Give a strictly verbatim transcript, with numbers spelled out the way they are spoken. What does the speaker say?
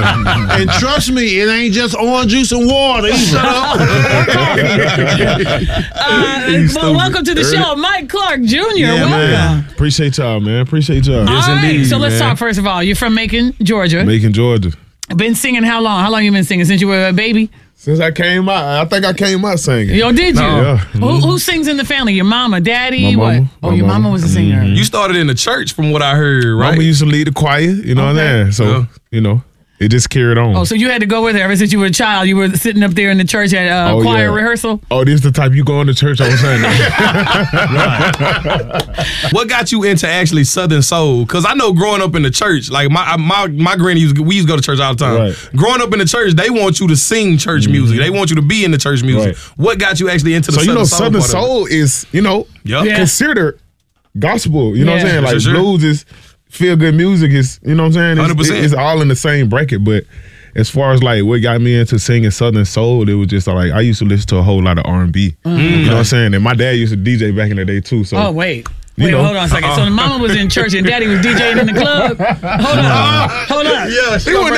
And trust me, it ain't just orange juice and water. uh, well, welcome to the show, Mike Clark Junior Yeah, welcome. man. Appreciate y'all, man. Appreciate y'all. All Yes, right, indeed, so let's man. talk first of all. You're from Macon, Georgia. Macon, Georgia. Been singing how long? How long you been singing? Since you were a baby? Since I came out, I think I came out singing. Yo, did you? Yeah. Who, who sings in the family? Your mama, daddy, My what? mama. Oh, My your mama mama. was a singer. You started in the church, from what I heard, right? Mama used to lead the choir, you know what I'm saying? So, Yeah. you know, it just carried on. Oh, so you had to go with her ever since you were a child. You were sitting up there in the church at uh, Oh, choir yeah. rehearsal. Oh, this the type you go into church all the time. What got you into actually Southern Soul? Because I know growing up in the church, like my my my granny used, we used to go to church all the time. Right. Growing up in the church, they want you to sing church Mm-hmm. music. They want you to be in the church music. Right. What got you actually into the So, Southern you know, Soul? Southern part of it? Soul is, you know, Yup. Yeah. considered gospel. You know what Yeah. I'm saying? Like Sure, sure. blues is feel good music is, you know what I'm saying? It's, one hundred percent. it's all in the same bracket. But as far as like what got me into singing Southern Soul, it was just like I used to listen to a whole lot of R and B. You know what I'm saying? And my dad used to D J back in the day too. So Oh, wait. You Wait, know. hold on a second. So the mama was in church and daddy was DJing in the club? Hold on. Hold on. Yeah, she He gonna wasn't